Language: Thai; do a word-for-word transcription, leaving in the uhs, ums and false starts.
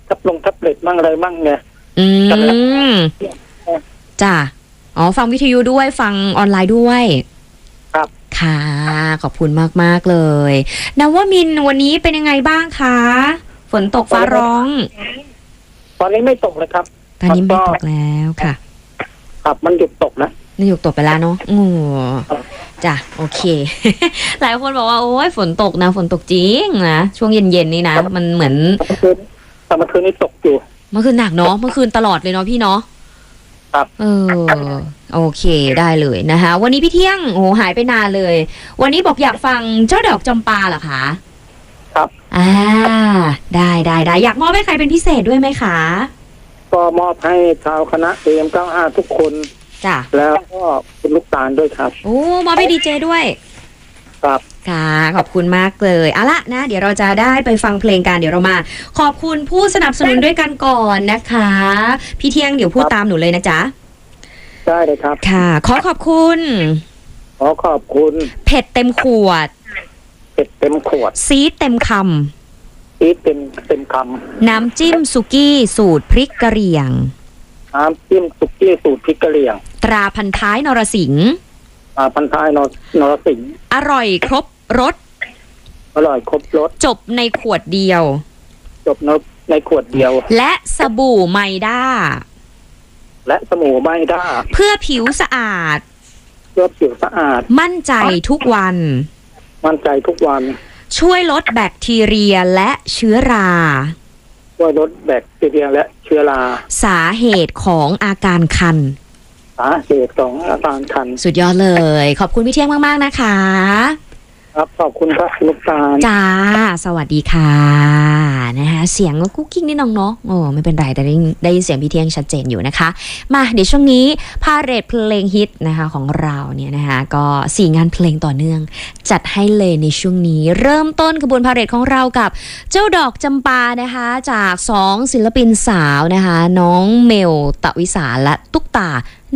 ทับลงแท็บเล็ตมั่งอะไรมั่งไงอืมจ้ะอ๋อฟังวิทยุด้วยฟังออนไลน์ด้วยครับค่ะขอบคุณมากๆเลยนวมินทร์วันนี้เป็นยังไงบ้างคะฝนตกฟ้าร้องตอนนี้ไม่ตกเลยครับตอนนี้ไม่ตกแล้วค่ะครับมันหยุดตกนะนี่หยุดตกไปแล้วเนาะโอ้จ้ะโอเค หลายคนบอกว่าโอ้ยฝนตกนะฝนตกจริงนะช่วงเย็นๆนี่นะมันเหมือนแต่เมื่อคืนนี้ตกอยู่เมื่อคืนหนักเนาะเมื่อคืนตลอดเลยเนาะพี่เนาะครับเออโอเคได้เลยนะคะวันนี้พี่เที่ยงโอ้หายไปนานเลยวันนี้บอกอยากฟังเจ้าดอกจำปาเหรอคะครับอ่าได้ได้ได้อยากมอบให้ใครเป็นพิเศษด้วยไหมคะก็มอบให้ชาวคณะ เอ็ม เก้าสิบห้า ทุกคนจ้ะแล้วก็คุณลูกตาลด้วยครับโอ้มอบให้ดีเจด้วยครับค่ะขอบคุณมากเลยเอาละนะเดี๋ยวเราจะได้ไปฟังเพลงกันเดี๋ยวเรามาขอบคุณผู้สนับสนุนด้วยกันก่อนนะคะพี่เที่ยงเดี๋ยวพูดตามหนูเลยนะจ๊ะได้เลยครับค่ะขอขอบคุณขอขอบคุณเผ็ดเต็มขวดเผ็ดเต็มขวดซีดเต็มคำซีดเต็มเต็มคำน้ำจิ้มสุกี้สูตรพริกกะเหรี่ยงน้ำจิ้มสุกี้สูตรพริกกะเหรี่ยงตราพันท้ายนรสิงห์ตราพันท้ายนรนรสิงห์อร่อยครบรสอร่อยครบรสจบในขวดเดียวจบในในขวดเดียวและสบู่ไมด้าและสบู่ไมด้าเพื่อผิวสะอาดเพื่อผิวสะอาดมั่นใจทุกวันมั่นใจทุกวันช่วยลดแบคทีเรียและเชื้อราช่วยลดแบคทีเรียและเชื้อราสาเหตุของอาการคันสาเหตุของอาการคันสุดยอดเลยขอบคุณพี่เที่ยงมากๆนะคะครับขอบคุณครับลูกตาลจ้าสวัสดีค่ะนะคะเสียงกุ๊กกิ๊กนิดน้องเนาะโอ้ไม่เป็นไรแต่ได้ได้ยินเสียงพี่เที่ยงชัดเจนอยู่นะคะมาเดี๋ยวช่วงนี้พาเรทเพลงฮิตนะคะของเราเนี่ยนะคะก็สี่งานเพลงต่อเนื่องจัดให้เลยในช่วงนี้เริ่มต้นขบวนพาเรทของเรากับเจ้าดอกจำปานะคะจากสองศิลปินสาวนะคะน้องเมลตะวิสาและตุ๊กตา